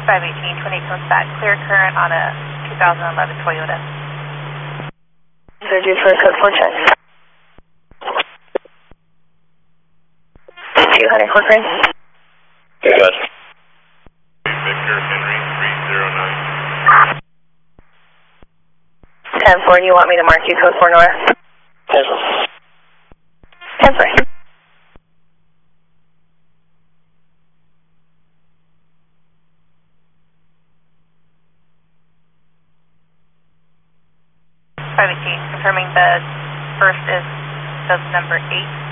518, 28 comes back, clear current on a 2011 Toyota. They're due for a code 4 check. 200 Corcoran. Good. Victor Henry 309. 10-4, do you want me to mark you code 4 north? 10-4. 10-4. Confirming the first is number 8.